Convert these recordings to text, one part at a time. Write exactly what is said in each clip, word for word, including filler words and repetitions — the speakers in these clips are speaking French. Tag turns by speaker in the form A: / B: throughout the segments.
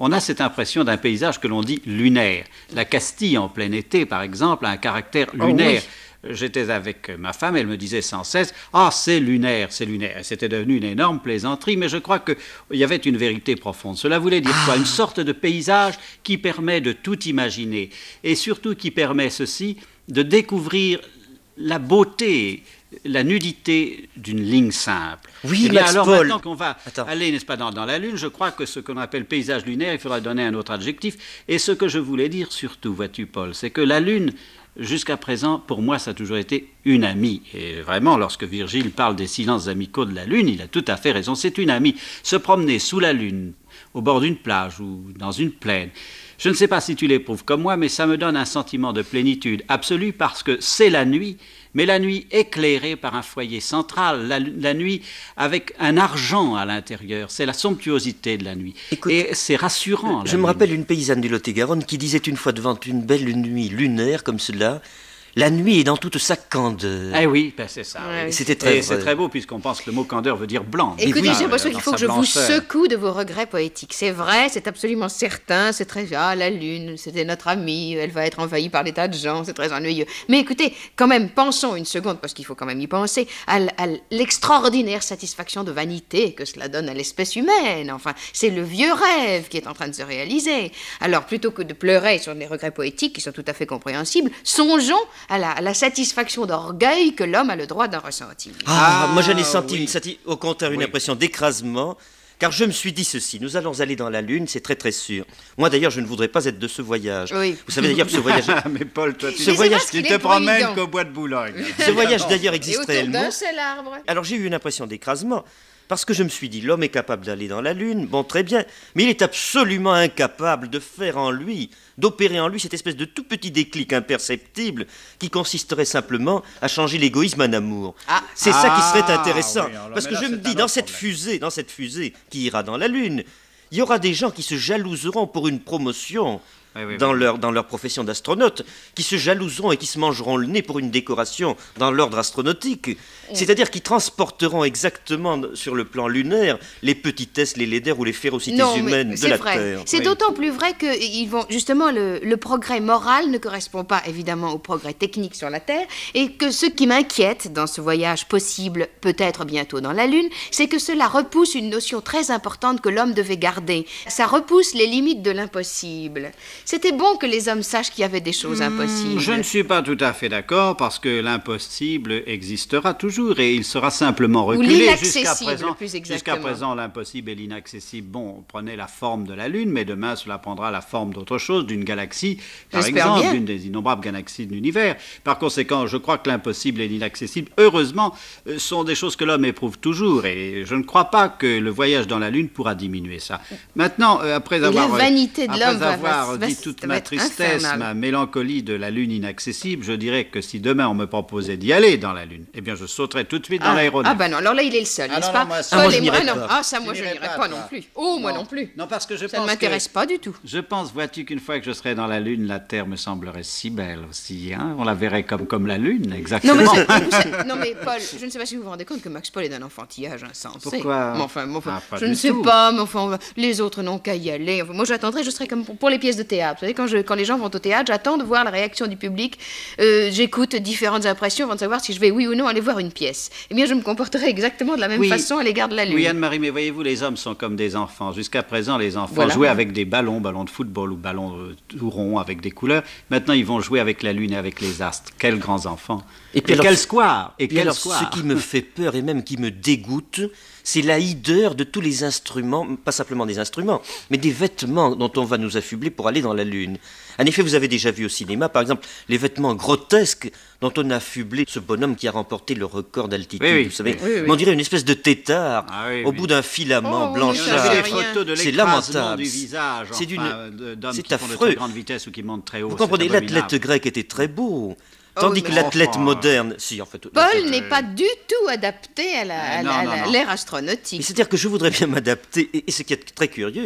A: on a cette impression d'un paysage que l'on dit lunaire. La Castille en plein été, par exemple, a un caractère lunaire. Oh oui. J'étais avec ma femme, elle me disait sans cesse « Ah, c'est lunaire, c'est lunaire ». C'était devenu une énorme plaisanterie, mais je crois qu'il y avait une vérité profonde. Cela voulait dire ah. quoi? Une sorte de paysage qui permet de tout imaginer, et surtout qui permet ceci, de découvrir la beauté, la nudité d'une ligne simple.
B: Oui,
A: eh bien,
B: Max
A: alors
B: Paul.
A: Maintenant qu'on va Attends. aller, n'est-ce pas, dans, dans la Lune, je crois que ce qu'on appelle paysage lunaire, il faudra donner un autre adjectif. Et ce que je voulais dire surtout, vois-tu, Paul, c'est que la Lune, jusqu'à présent, pour moi, ça a toujours été une amie. Et vraiment, lorsque Virgile parle des silences amicaux de la Lune, il a tout à fait raison. C'est une amie. Se promener sous la Lune, au bord d'une plage ou dans une plaine, je ne sais pas si tu l'éprouves comme moi, mais ça me donne un sentiment de plénitude absolue parce que c'est la nuit, mais la nuit éclairée par un foyer central, la, la nuit avec un argent à l'intérieur. C'est la somptuosité de la nuit. Écoute, et c'est rassurant.
B: Je me nuit. rappelle une paysanne du Lot-et-Garonne qui disait une fois devant une belle nuit lunaire comme cela: la nuit est dans toute sa candeur.
A: Eh oui, ben c'est ça.
C: Ouais,
A: oui.
B: C'était très,
A: et c'est très beau puisqu'on pense que le mot candeur veut dire blanc.
C: Écoutez,
A: oui,
C: j'ai l'impression qu'il faut que je
A: blancheur.
C: vous secoue de vos regrets poétiques. C'est vrai, c'est absolument certain, c'est très... Ah, la Lune, c'était notre amie, elle va être envahie par des tas de gens, c'est très ennuyeux. Mais écoutez, quand même, pensons une seconde, parce qu'il faut quand même y penser, à, l- à l'extraordinaire satisfaction de vanité que cela donne à l'espèce humaine. Enfin, c'est le vieux rêve qui est en train de se réaliser. Alors, plutôt que de pleurer sur des regrets poétiques qui sont tout à fait compréhensibles, songeons à la, à la satisfaction satisfaction d'orgueil que l'homme a le droit d'en ressentir.
B: Ah, ah moi j'en ai senti
A: oui.
B: une sati- au contraire une
A: oui.
B: impression d'écrasement, car je me suis dit ceci: nous allons aller dans la Lune, c'est très très sûr. Moi d'ailleurs je ne voudrais pas être de ce voyage.
C: Oui.
B: Vous savez d'ailleurs que ce voyage...
A: mais Paul, toi tu,
B: ce voyage,
A: tu te promènes qu'au bois de Boulogne.
B: Ce voyage d'ailleurs existe
C: Et autour
B: réellement.
C: d'un seul arbre.
B: Alors j'ai eu une impression d'écrasement, parce que je me suis dit, l'homme est capable d'aller dans la Lune, bon très bien, mais il est absolument incapable de faire en lui, d'opérer en lui cette espèce de tout petit déclic imperceptible qui consisterait simplement à changer l'égoïsme en amour.
C: Ah.
B: C'est ça qui serait
A: Ah,
B: intéressant,
A: oui, alors,
B: parce que
A: là,
B: je me dis, dans cette
A: problème.
B: fusée, dans cette fusée qui ira dans la Lune, il y aura des gens qui se jalouseront pour une promotion.
A: Oui, oui,
B: dans,
A: oui.
B: leur, dans leur profession d'astronaute, qui se jalouseront et qui se mangeront le nez pour une décoration dans l'ordre astronautique. C'est-à-dire qui transporteront exactement sur le plan lunaire les petitesses, les laideurs ou les férocités
C: Non,
B: humaines
C: mais
B: de
C: c'est
B: la
C: vrai.
B: Terre.
C: C'est
A: Oui.
C: d'autant plus vrai que ils vont justement le, le progrès moral ne correspond pas évidemment au progrès technique sur la Terre, et que ce qui m'inquiète dans ce voyage possible, peut-être bientôt dans la Lune, c'est que cela repousse une notion très importante que l'homme devait garder. Ça repousse les limites de l'impossible. C'était bon que les hommes sachent qu'il y avait des choses impossibles.
A: Je ne suis pas tout à fait d'accord parce que l'impossible existera toujours et il sera simplement reculé. Jusqu'à
C: l'inaccessible,
A: présent,
C: plus exactement.
A: jusqu'à présent, l'impossible et l'inaccessible, bon, prenait la forme de la Lune, mais demain, cela prendra la forme d'autre chose, d'une galaxie, par
C: J'espère
A: exemple,
C: bien.
A: d'une des innombrables galaxies de l'univers. Par conséquent, je crois que l'impossible et l'inaccessible, heureusement, euh, sont des choses que l'homme éprouve toujours et je ne crois pas que le voyage dans la Lune pourra diminuer ça. Maintenant, euh, après
C: Et
A: avoir,
C: la vanité de
A: après
C: l'homme va-
A: avoir
C: va- va-
A: dit
C: ça
A: toute
C: va
A: ma
C: être
A: tristesse,
C: infernal.
A: ma mélancolie de la Lune inaccessible, je dirais que si demain on me proposait d'y aller dans la Lune, eh bien je sauterais tout de suite dans
C: Ah,
A: l'aéronef.
C: ah ben non, alors là il est le seul,
A: Ah
C: n'est-ce
A: non,
C: pas
A: non, moi, ça-
C: Paul
B: Ah, moi, je
C: et moi,
B: n'irai
C: non.
B: pas.
C: Ah ça moi
A: Je
C: je
A: n'irai
C: n'irai
A: pas,
C: pas
A: toi.
C: non plus. Oh moi non plus.
A: Non, parce que je
C: Ça ne
A: pense
C: m'intéresse
A: que-
C: pas du tout.
A: Je pense, vois-tu, qu'une fois que je serais dans la Lune, la Terre me semblerait si belle aussi. Hein, on la verrait comme, comme la Lune, exactement.
C: Non mais, c'est- vous savez- non mais Paul, je ne sais pas si vous vous rendez compte que Max Paul est d'un enfantillage insensé.
A: Pourquoi
C: Mais enfin, mais enfin,
A: Ah, pas
C: je
A: du
C: ne sais
A: tout.
C: pas, mais enfin, on va- les autres n'ont qu'à y aller. Enfin, moi j'attendrai, je serai comme pour, pour les pièces de théâtre. Vous savez, quand, je, quand les gens vont au théâtre, j'attends de voir la réaction du public. Euh, j'écoute différentes impressions avant de savoir si je vais oui ou non aller voir une pièce. Eh bien je me comporterai exactement de la même
A: Oui.
C: façon à l'égard de la Lune.
A: Oui, Anne-Marie, mais voyez-vous, les hommes sont comme des enfants. Jusqu'à présent, les enfants
C: Voilà.
A: jouaient avec des ballons, ballons de football ou ballons euh, tout ronds avec des couleurs. Maintenant, ils vont jouer avec la Lune et avec les astres. Quels grands enfants.
B: Et puis alors-
A: quel square Et
B: Et
A: quel
B: alors,
A: square
B: ce qui me fait peur et même qui me dégoûte, c'est la hideur de tous les instruments, pas simplement des instruments, mais des vêtements dont on va nous affubler pour aller dans la Lune. En effet, vous avez déjà vu au cinéma, par exemple, les vêtements grotesques dont on a affublé ce bonhomme qui a remporté le record d'altitude,
A: Oui, oui.
B: vous savez.
C: Oui, oui.
B: Mais on dirait une espèce de tétard
A: Ah oui,
B: au
A: oui.
B: bout d'un filament
C: Oh,
B: blanchard.
C: mais
A: Vous
C: ça,
A: avez
C: c'est
A: des
C: rien.
A: photos de
B: C'est
A: l'écrasement
B: lamentable.
A: du visage,
B: C'est d'une-
A: enfin, de- d'hommes
B: c'est
A: qui font de
B: affreux.
A: très grande vitesse ou qui montent très haut.
B: Vous
A: c'est
B: comprenez,
A: abominable.
B: l'athlète grec était très beau.
C: Oh,
B: Tandis
C: oui,
B: que
C: mais
B: l'athlète
A: enfin,
B: moderne... Si, en fait...
C: Paul
B: l'athlète-
C: n'est pas du tout adapté à la-
A: Euh,
C: à
A: non,
C: la- à
A: non,
C: la-
A: non.
C: l'ère
B: Mais
C: astronautique.
B: c'est-à-dire que je voudrais bien m'adapter, et, et ce qui est très curieux,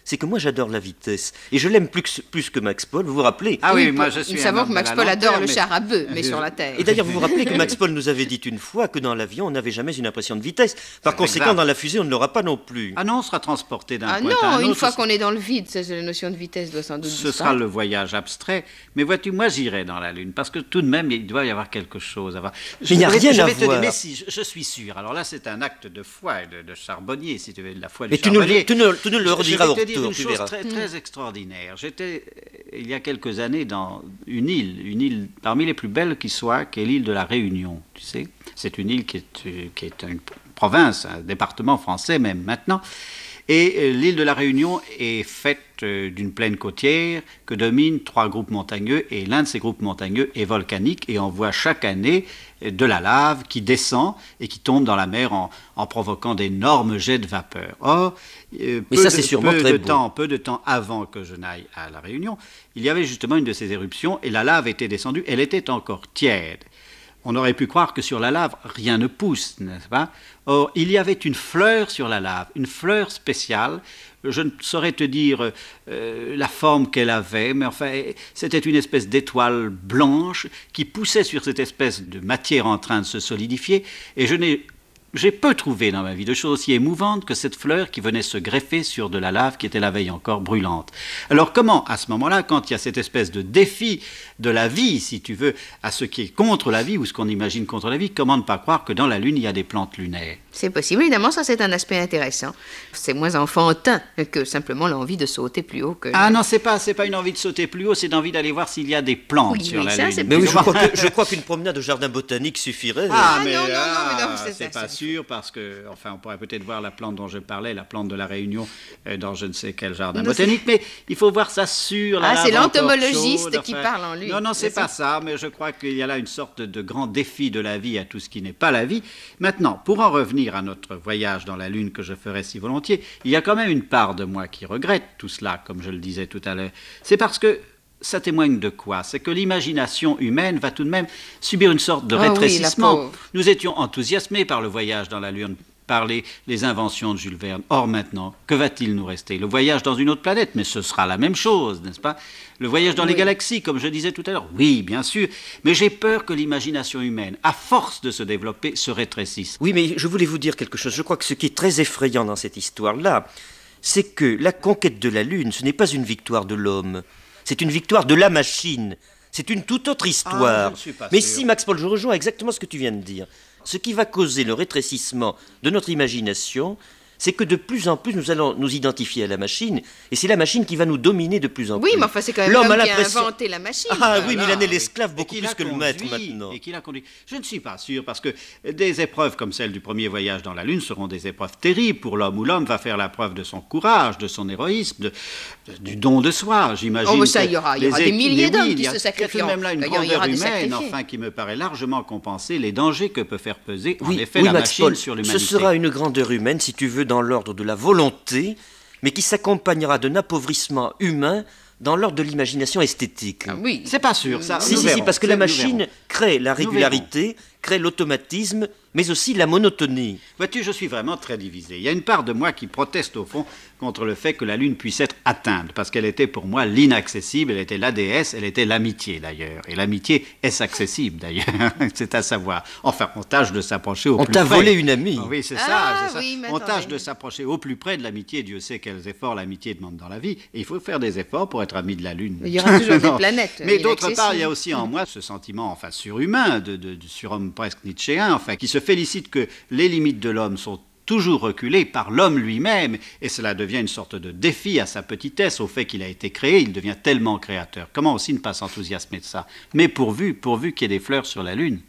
B: c'est que moi j'adore la vitesse. Et je l'aime plus que, plus que Max Paul, vous vous rappelez?
A: Ah oui,
C: Oui,
A: moi
C: pour-
A: je suis
C: nous
A: un
C: savons
A: homme
C: que
A: de
C: Max
A: la
C: Paul adore
A: lenteur,
C: le
A: mais-
C: char à bœuf, mais sur la terre.
B: Et d'ailleurs, vous vous rappelez que Max Paul nous avait dit une fois que dans l'avion, on n'avait jamais une impression de vitesse. Par
A: C'est
B: conséquent,
A: exact.
B: dans la fusée, on ne l'aura pas non plus.
A: Ah non, on sera transporté d'un
C: Ah
A: point à un
C: non,
A: autre.
C: une fois
A: ce-
C: qu'on est dans le vide, ça, c'est la notion de vitesse doit sans doute
A: Ce sera
C: disparaître.
A: le voyage abstrait. Mais vois-tu, moi j'irai dans la Lune, parce que tout de même, il doit y avoir quelque chose à voir. Je
B: il n'y a
A: vais-
B: rien
A: je
B: à
A: vais te dire,
B: voir.
A: mais si, je, je suis sûr. Alors là, c'est un acte de foi et de, de charbonnier, si tu veux, de la foi du
B: Mais tu nous,
A: charbonnier.
B: tu nous- tu nous le
A: Je-
B: rediras
A: je
B: au
A: vais te dire
B: retour,
A: une
B: tu
A: chose
B: verras.
A: très, très extraordinaire. J'étais, euh, il y a quelques années, dans une île, une île parmi les plus belles qui soit, qui est l'île de la Réunion, tu sais. C'est une île qui est, euh, qui est une province, un département français même maintenant. Et euh, l'île de la Réunion est faite euh, d'une plaine côtière que dominent trois groupes montagneux, et l'un de ces groupes montagneux est volcanique, et on voit chaque année euh, de la lave qui descend et qui tombe dans la mer en, en provoquant d'énormes jets de vapeur. Or, euh,
B: Mais
A: peu
B: ça,
A: de-
B: c'est sûrement
A: peu
B: très
A: de
B: beau.
A: temps, peu de temps avant que je n'aille à la Réunion, il y avait justement une de ces éruptions, et la lave était descendue, elle était encore tiède. On aurait pu croire que sur la lave, rien ne pousse, n'est-ce pas? Or, il y avait une fleur sur la lave, une fleur spéciale. Je ne saurais te dire euh, la forme qu'elle avait, mais enfin, c'était une espèce d'étoile blanche qui poussait sur cette espèce de matière en train de se solidifier, et je n'ai J'ai peu trouvé dans ma vie de choses aussi émouvantes que cette fleur qui venait se greffer sur de la lave qui était la veille encore brûlante. Alors comment, à ce moment-là, quand il y a cette espèce de défi de la vie, si tu veux, à ce qui est contre la vie ou ce qu'on imagine contre la vie, comment ne pas croire que dans la Lune, il y a des plantes lunaires?
C: C'est possible, évidemment, ça c'est un aspect intéressant. C'est moins enfantin que simplement l'envie de sauter plus haut que...
A: Ah non, c'est pas, c'est pas une envie de sauter plus haut, c'est d'envie d'aller voir s'il y a des plantes
C: Oui,
A: sur
C: oui,
A: la
C: ça,
A: Lune.
C: c'est
B: Mais oui, je
C: Comment-
B: crois, que- je crois qu'une promenade au jardin botanique suffirait.
A: Ah,
C: Ah,
A: mais
C: non, non, non,
A: ah,
C: mais non, c'est-
A: c'est
C: c'est-
A: pas
C: c'est-
A: sûr parce que, enfin, on pourrait peut-être voir la plante dont je parlais, la plante de la Réunion, euh, dans je ne sais quel jardin
C: Non,
A: botanique, mais il faut voir ça sur la
C: Ah,
A: lave
C: c'est
A: encore
C: l'entomologiste
A: chaude,
C: qui
A: enfin.
C: parle en lui.
A: Non, non, c'est
C: C'est
A: pas
C: ça.
A: ça, mais je crois qu'il y a là une sorte de grand défi de la vie à tout ce qui n'est pas la vie. Maintenant, pour en revenir à notre voyage dans la Lune que je ferais si volontiers, il y a quand même une part de moi qui regrette tout cela, comme je le disais tout à l'heure. C'est parce que ça témoigne de quoi? C'est que l'imagination humaine va tout de même subir une sorte de
C: Ah oui, la
A: rétrécissement.
C: pauvre.
A: Nous étions enthousiasmés par le voyage dans la Lune, par les, les inventions de Jules Verne. Or maintenant, que va-t-il nous rester? Le voyage dans une autre planète, mais ce sera la même chose, n'est-ce pas? Le voyage dans les
C: Oui.
A: galaxies, comme je disais tout à l'heure, oui, bien sûr, mais j'ai peur que l'imagination humaine, à force de se développer, se rétrécisse.
B: Oui, mais je voulais vous dire quelque chose. Je crois que ce qui est très effrayant dans cette histoire-là, c'est que la conquête de la Lune, ce n'est pas une victoire de l'homme, c'est une victoire de la machine. C'est une toute autre histoire.
A: Ah, je ne suis pas
B: mais
A: sûr.
B: si, Max Paul, je rejoins exactement ce que tu viens de dire. Ce qui va causer le rétrécissement de notre imagination, c'est que de plus en plus nous allons nous identifier à la machine, et c'est la machine qui va nous dominer de plus en
C: Oui,
B: plus.
C: mais enfin, c'est quand même
B: L'homme
C: l'homme
B: a
C: qui a
B: l'impression-
C: inventé la machine.
B: Ah oui, mais il en
A: Voilà,
B: est l'esclave
A: oui.
B: beaucoup
A: Et qu'il
B: plus
A: a
B: que le maître
A: conduit,
B: maintenant.
A: Et qu'il a conduit. Je ne suis pas sûr, parce que des épreuves comme celle du premier voyage dans la Lune seront des épreuves terribles pour l'homme, où l'homme va faire la preuve de son courage, de son héroïsme, de- de- du don de soi, j'imagine.
C: Oh, mais ça,
A: que
C: il y aura- il y
A: les
C: aura des
A: équi-
C: milliers
A: mais
C: d'hommes
A: oui,
C: qui
A: il y a-
C: se
A: Il y a tout de
C: sacrifieront.
A: même là une
C: D'ailleurs, il y
A: grandeur
C: aura des
A: humaine,
C: sacrifiés.
A: enfin, qui me paraît largement compenser les dangers que peut faire peser, en
B: Oui,
A: effet,
B: oui,
A: la
B: Max
A: machine
B: Paul,
A: sur
B: ce
A: l'humanité.
B: sera une grandeur humaine, si tu veux, dans l'ordre de la volonté, mais qui s'accompagnera d'un appauvrissement humain dans l'ordre de l'imagination esthétique.
C: Ah oui.
A: C'est pas sûr, ça.
B: Si,
A: nous
B: si, si,
A: verrons.
B: parce que
A: C'est-
B: la
A: nous
B: machine
A: verrons.
B: crée la
A: Nous
B: régularité, crée l'automatisme, mais aussi la monotonie.
A: Vois-tu, je suis vraiment très divisé. Il y a une part de moi qui proteste au fond contre le fait que la Lune puisse être atteinte, parce qu'elle était pour moi l'inaccessible, elle était la déesse, elle était l'amitié d'ailleurs. Et l'amitié est accessible d'ailleurs, c'est à savoir. Enfin, on tâche de s'approcher au
B: On
A: plus
B: t'a
A: près.
B: volé une amie.
A: Ah oui, c'est
C: Ah,
A: ça, c'est ça.
C: oui, mais
A: On
C: attendez.
A: tâche de s'approcher au plus près de l'amitié. Dieu sait quels efforts l'amitié demande dans la vie. Et il faut faire des efforts pour être ami de la Lune.
C: Il y aura toujours des
A: Non.
C: planètes
A: Mais d'autre
C: inaccessibles.
A: part, il y a aussi en moi ce sentiment, enfin, surhumain, de, de, de surhomme presque nietzschéen, enfin, qui se félicite que les limites de l'homme sont toujours reculées par l'homme lui-même, et cela devient une sorte de défi à sa petitesse, au fait qu'il a été créé, il devient tellement créateur. Comment aussi ne pas s'enthousiasmer de ça? Mais pourvu, pourvu qu'il y ait des fleurs sur la Lune.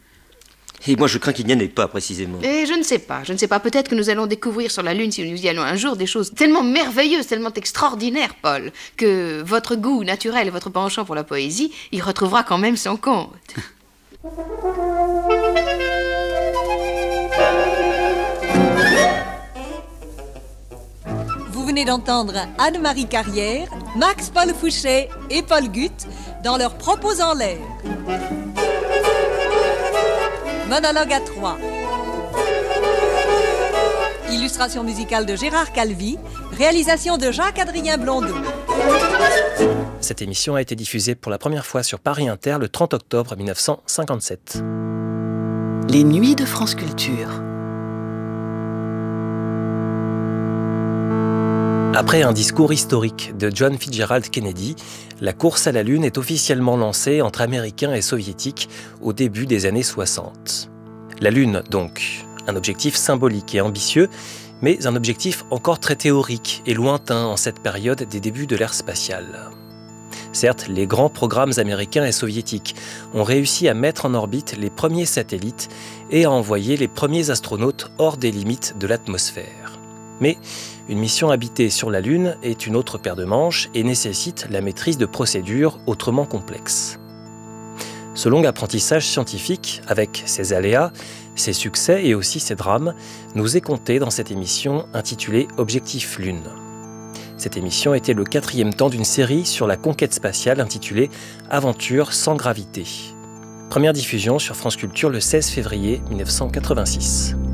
B: Et moi, je crains qu'il n'y en ait pas, précisément.
C: Et je ne sais pas, je ne sais pas. Peut-être que nous allons découvrir sur la Lune, si nous y allons un jour, des choses tellement merveilleuses, tellement extraordinaires, Paul, que votre goût naturel et votre penchant pour la poésie y retrouvera quand même son compte.
D: Vous venez d'entendre Anne-Marie Carrière, Max Paul Fouché et Paul Gutt dans leurs propos en l'air. Monologue à trois. Illustration musicale de Gérard Calvi, réalisation de Jacques-Adrien Blondeau.
E: Cette émission a été diffusée pour la première fois sur Paris Inter le trente octobre mille neuf cent cinquante-sept.
F: Les Nuits de France Culture.
E: Après un discours historique de John Fitzgerald Kennedy, la course à la Lune est officiellement lancée entre Américains et Soviétiques au début des années soixante. La Lune, donc, un objectif symbolique et ambitieux, mais un objectif encore très théorique et lointain en cette période des débuts de l'ère spatiale. Certes, les grands programmes américains et soviétiques ont réussi à mettre en orbite les premiers satellites et à envoyer les premiers astronautes hors des limites de l'atmosphère. Mais une mission habitée sur la Lune est une autre paire de manches et nécessite la maîtrise de procédures autrement complexes. Ce long apprentissage scientifique, avec ses aléas, ses succès et aussi ses drames, nous est conté dans cette émission intitulée Objectif Lune. Cette émission était le quatrième temps d'une série sur la conquête spatiale intitulée Aventure sans gravité. Première diffusion sur France Culture le seize février mille neuf cent quatre-vingt-six.